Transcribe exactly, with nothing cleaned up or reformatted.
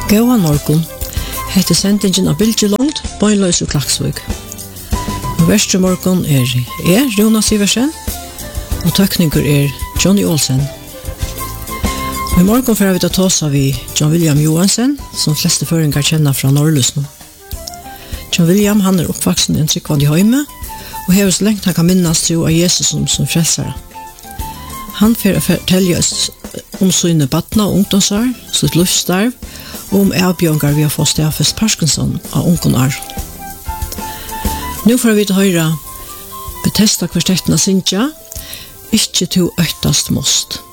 Gåan morgon, hette sendingen av Bilgelångt, Bøyløs og Klaksvøk. Og verste morgon er jeg, Jonas Iversen, og tøkninger er Johnny Olsen. Og i morgen får vi ta tås av John William Johansen, som fleste føringer kjenner fra Norrløsno. John William han er oppvaksen i en tryggvand i Høyme, og hever så lengt han kan minnes tro av Jesus som, som frelsere. Han får fortelle oss om sine badna og ungdomsar, sitt livsstarv, og om avbjørnger vi har fått Stefest Parkinson av ungdomar. Nå får vi til høyre Bethesda kvartetten av Sintja, ikke to øktast most.